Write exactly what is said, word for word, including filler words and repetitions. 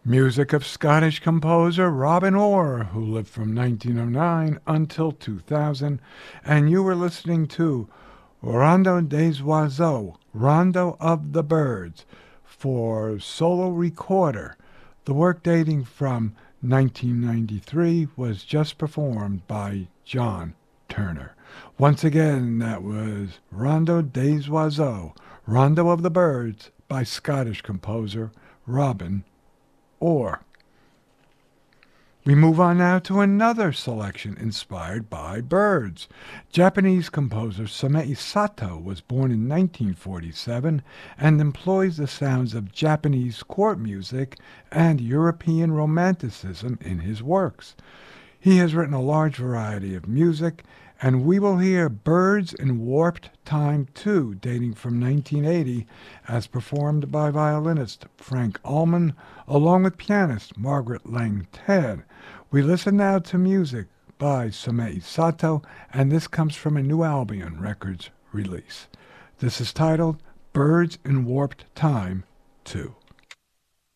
Music of Scottish composer Robin Orr, who lived from nineteen oh nine until two thousand, and you were listening to Rondo des Oiseaux, Rondo of the Birds, for solo recorder. The work dating from nineteen ninety-three was just performed by John Turner. Once again, that was Rondo des Oiseaux, Rondo of the Birds by Scottish composer Robin Orr. We move on now to another selection inspired by birds. Japanese composer Sumei Sato was born in nineteen forty-seven and employs the sounds of Japanese court music and European romanticism in his works. He has written a large variety of music, and we will hear Birds in Warped Time two, dating from nineteen eighty, as performed by violinist Frank Allman, along with pianist Margaret Lang-Tad. We listen now to music by Sumei Sato, and this comes from a New Albion Records release. This is titled Birds in Warped Time two.